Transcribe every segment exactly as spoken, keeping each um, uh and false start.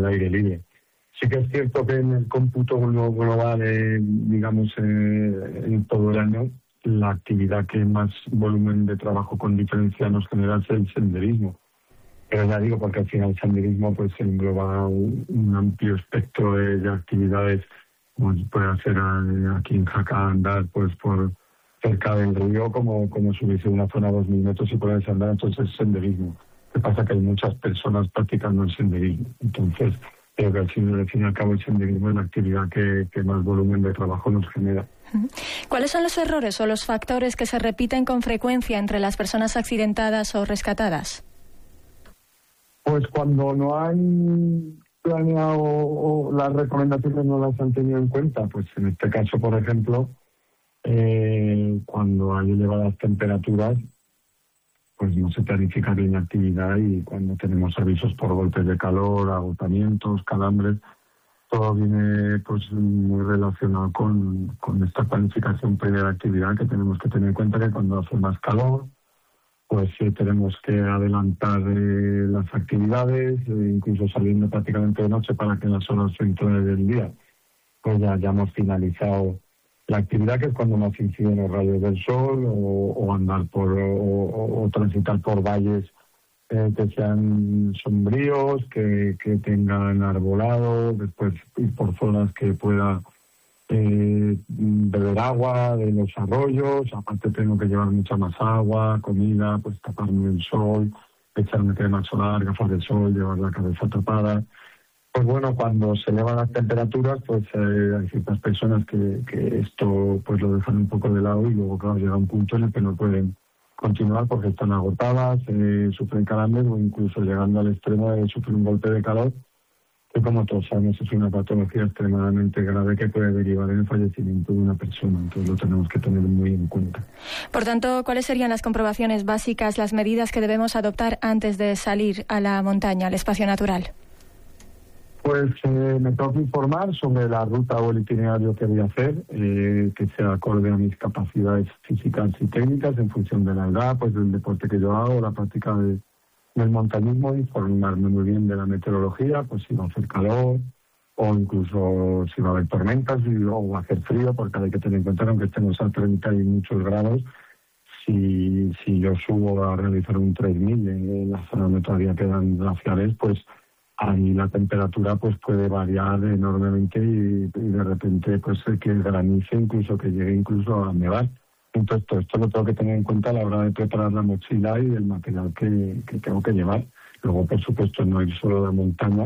al aire libre. Sí que es cierto que en el cómputo global, eh, digamos, eh, en todo el año, la actividad que más volumen de trabajo con diferencia nos genera es el senderismo. Pero ya digo, porque al final el senderismo pues engloba un, un amplio espectro de, de actividades, como puede hacer aquí en Jaca, andar pues por cerca del río, como, como subirse una zona a dos mil metros y poderse andar, entonces es senderismo. Lo que pasa es que hay muchas personas practicando el senderismo. Entonces, creo que al fin, al fin y al cabo el senderismo es la actividad que, que más volumen de trabajo nos genera. ¿Cuáles son los errores o los factores que se repiten con frecuencia entre las personas accidentadas o rescatadas? Pues cuando no han planeado o las recomendaciones no las han tenido en cuenta, pues en este caso, por ejemplo, eh, cuando hay elevadas temperaturas, pues no se planifica bien la actividad y cuando tenemos avisos por golpes de calor, agotamientos, calambres, todo viene pues muy relacionado con, con esta planificación previa de actividad, que tenemos que tener en cuenta que cuando hace más calor, pues sí, tenemos que adelantar eh, las actividades, eh, incluso saliendo prácticamente de noche para que en las horas centrales del día pues ya hayamos finalizado la actividad, que es cuando más inciden los rayos del sol, o, o andar por o, o transitar por valles eh, que sean sombríos, que, que tengan arbolado, después ir por zonas que pueda Eh, beber agua de los arroyos. Aparte tengo que llevar mucha más agua, comida, pues taparme el sol, echarme crema solar, gafas de sol, llevar la cabeza tapada. Pues bueno, cuando se elevan las temperaturas, pues eh, hay ciertas personas que, que esto pues lo dejan un poco de lado y luego claro llega un punto en el que no pueden continuar porque están agotadas, eh, sufren calambres o incluso llegando al extremo de sufrir un golpe de calor, que como todos sabemos es una patología extremadamente grave que puede derivar en el fallecimiento de una persona, entonces lo tenemos que tener muy en cuenta. Por tanto, ¿cuáles serían las comprobaciones básicas, las medidas que debemos adoptar antes de salir a la montaña, al espacio natural? Pues eh, me tengo que informar sobre la ruta o el itinerario que voy a hacer, eh, que sea acorde a mis capacidades físicas y técnicas en función de la edad, pues del deporte que yo hago, la práctica de del montañismo, informarme muy bien de la meteorología, pues si va a hacer calor o incluso si va a haber tormentas o va a hacer frío, porque hay que tener en cuenta que aunque estemos a treinta y muchos grados, si, si yo subo a realizar un tres mil en la zona donde todavía quedan glaciares, pues ahí la temperatura pues puede variar enormemente y, y de repente pues que granice, incluso que llegue incluso a nevar. Entonces, todo esto lo tengo que tener en cuenta a la hora de preparar la mochila y el material que, que tengo que llevar. Luego, por supuesto, no ir solo a la montaña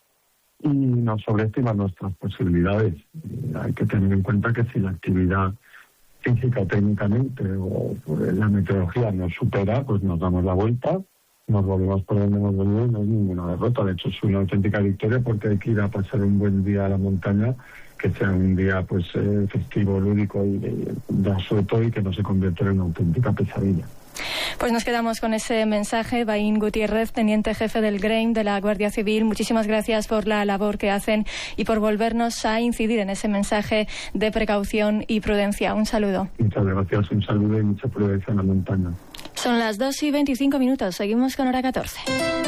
y no sobreestimar nuestras posibilidades. Eh, hay que tener en cuenta que si la actividad física o técnicamente o la meteorología nos supera, pues nos damos la vuelta, nos volvemos por donde hemos venido y no es ninguna derrota. De hecho, es una auténtica victoria porque hay que ir a pasar un buen día a la montaña, que sea un día pues eh, festivo, lúdico y de, de asueto y que no se convierta en una auténtica pesadilla. Pues nos quedamos con ese mensaje. Baín Gutiérrez, teniente jefe del GRAIM de la Guardia Civil, muchísimas gracias por la labor que hacen y por volvernos a incidir en ese mensaje de precaución y prudencia. Un saludo. Muchas gracias, un saludo y mucha prudencia en la montaña. Son las dos y veinticinco minutos, seguimos con hora catorce.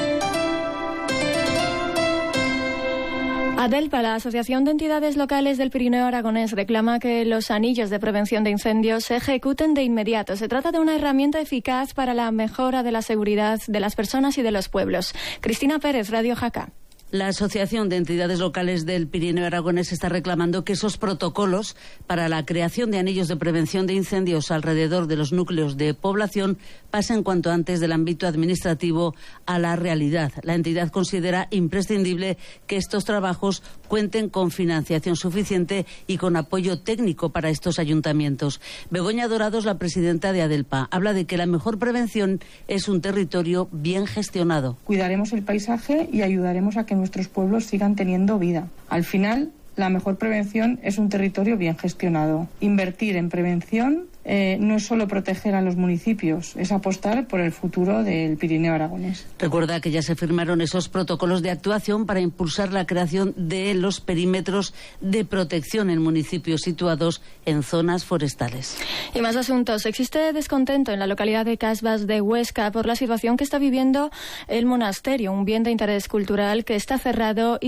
Adelpa, la Asociación de Entidades Locales del Pirineo Aragonés, reclama que los anillos de prevención de incendios se ejecuten de inmediato. Se trata de una herramienta eficaz para la mejora de la seguridad de las personas y de los pueblos. Cristina Pérez, Radio Jaca. La Asociación de Entidades Locales del Pirineo Aragonés está reclamando que esos protocolos para la creación de anillos de prevención de incendios alrededor de los núcleos de población pasen cuanto antes del ámbito administrativo a la realidad. La entidad considera imprescindible que estos trabajos cuenten con financiación suficiente y con apoyo técnico para estos ayuntamientos. Begoña Dorados, la presidenta de Adelpa, habla de que la mejor prevención es un territorio bien gestionado. Cuidaremos el paisaje y ayudaremos a que nuestros pueblos sigan teniendo vida. Al final, la mejor prevención es un territorio bien gestionado. Invertir en prevención eh, no es solo proteger a los municipios, es apostar por el futuro del Pirineo Aragonés. Recuerda que ya se firmaron esos protocolos de actuación para impulsar la creación de los perímetros de protección en municipios situados en zonas forestales. Y más asuntos. Existe descontento en la localidad de Casbas de Huesca por la situación que está viviendo el monasterio, un bien de interés cultural que está cerrado y